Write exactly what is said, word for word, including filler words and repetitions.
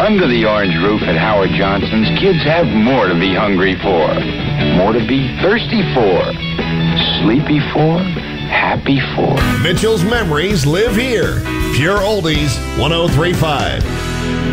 Under the orange roof at Howard Johnson's, kids have more to be hungry for, more to be thirsty for, sleepy for, happy for. Mitchell's memories live here. Pure Oldies, one oh three point five.